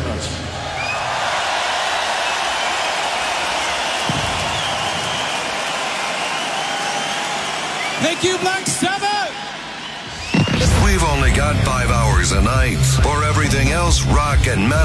much. Thank you, Black Sabbath! We've only got 5 hours a night. For everything else rock and metal.